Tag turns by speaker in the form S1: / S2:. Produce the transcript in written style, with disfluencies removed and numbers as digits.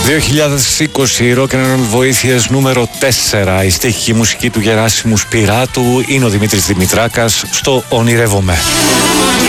S1: 2020, Rock and Roll Βοήθειες νούμερο 4. Η στίχη μουσική του Γεράσιμου Σπυράτου. Είναι ο Δημήτρης Δημητράκας στο Ονειρεύομαι.